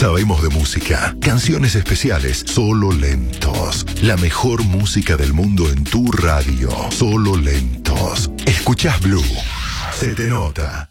Sabemos de música. Canciones especiales. Solo Lentos. La mejor música del mundo en tu radio. Solo Lentos. Escuchás Blue. Se te nota.